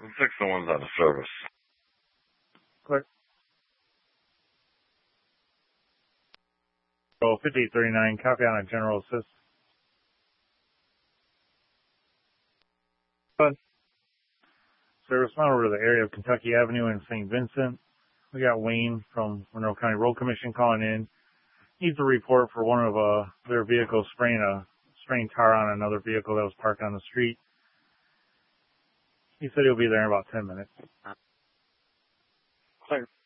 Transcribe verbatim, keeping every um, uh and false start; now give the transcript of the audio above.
six oh one's out of service. Click. So fifty-eight thirty-nine, copy on a general assist. Good. So respond over to the area of Kentucky Avenue in Saint Vincent. We got Wayne from Monroe County Road Commission calling in. Needs a report for one of uh, their vehicles spraying a spraying tar on another vehicle that was parked on the street. He said he'll be there in about ten minutes. Clear.